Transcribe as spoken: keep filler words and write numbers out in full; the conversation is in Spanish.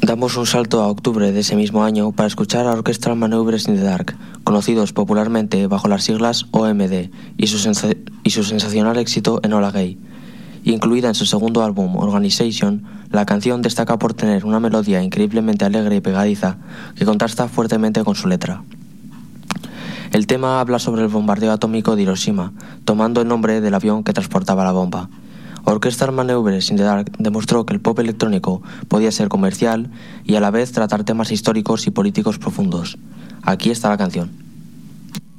Damos un salto a octubre de ese mismo año para escuchar a Orchestral Maneuvers in the Dark, conocidos popularmente bajo las siglas O M D, y su, sensa- y su sensacional éxito Enola Gay. Incluida en su segundo álbum, Organization, la canción destaca por tener una melodía increíblemente alegre y pegadiza que contrasta fuertemente con su letra. El tema habla sobre el bombardeo atómico de Hiroshima, tomando el nombre del avión que transportaba la bomba. Orchestral Maneuvers in the Dark demostró que el pop electrónico podía ser comercial y a la vez tratar temas históricos y políticos profundos. Aquí está la canción.